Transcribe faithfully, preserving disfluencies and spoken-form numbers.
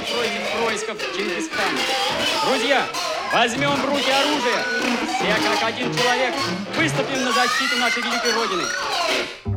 против происков Чингисхана. Друзья, возьмем в руки оружие. Все как один человек выступим на защиту нашей великой Родины.